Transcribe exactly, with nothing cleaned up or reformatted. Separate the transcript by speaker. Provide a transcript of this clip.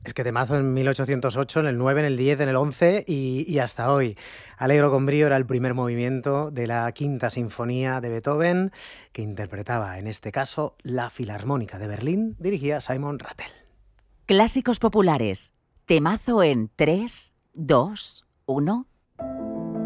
Speaker 1: Es que temazo en mil ochocientos ocho, en el nueve, en el diez, en el once y, y hasta hoy. Alegro con brío era el primer movimiento de la Quinta Sinfonía de Beethoven, que interpretaba, en este caso, la Filarmónica de Berlín, dirigía Simon Rattle.
Speaker 2: Clásicos populares. Temazo en tres, dos, uno...